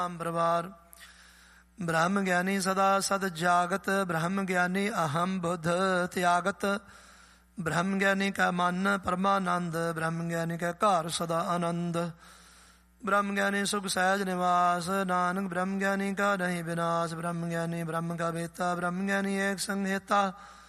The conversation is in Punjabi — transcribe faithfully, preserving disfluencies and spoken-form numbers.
ਪਰਿਵਾਰ। ਬ੍ਰਹਮ ਗਿਆਨੀ ਸਦਾ ਸਦ ਜਾਗਤ, ਬ੍ਰਹਮ ਗਿਆਨੀ ਅਹਮ ਬੁੱਧ ਤਿਆਗਤ। ਬ੍ਰਹਮ ਗਿਆਨੀ ਕੈ ਮਨ ਪਰਮਾਨੰਦ, ਬ੍ਰਹਮ ਗਿਆਨੀ ਕੈ ਘਰ ਸਦਾ ਆਨੰਦ। ਬ੍ਰਹਮ ਗਿਆਨੀ ਸੁਖ ਸਹਿਜ ਨਿਵਾਸ, ਨਾਨਕ ਬ੍ਰਹਮ ਗਿਆਨੀ ਕਾ ਨਹੀਂ ਵਿਨਾਸ਼। ਬ੍ਰਹਮ ਗਿਆਨੀ ਬ੍ਰਹਮ ਕਾ ਵੇਤਾ, ਬ੍ਰਹਮ ਗਿਆਨੀ ਏਕ ਸੰਘ ਹੇਤਾ।